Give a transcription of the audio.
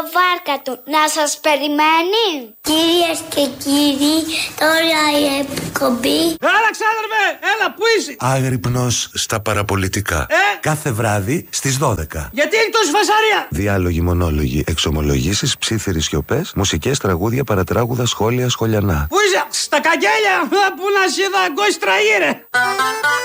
Βάρκα του να σας περιμένει. Κυρίες και κύριοι, τώρα η εκπομπή. Έλα ξάδερφε, έλα που είσαι. Άγρυπνος στα παραπολιτικά. Κάθε βράδυ στις 12. Γιατί έχει τόση φασαρία. Διάλογοι, μονόλογοι, εξομολογήσεις, ψίθυροι σιωπές, μουσικές, τραγούδια, παρατράγουδα, σχόλια, σχολιανά. Πού είσαι, στα καγγέλια, που να σε είδα αγκός τραγύρε.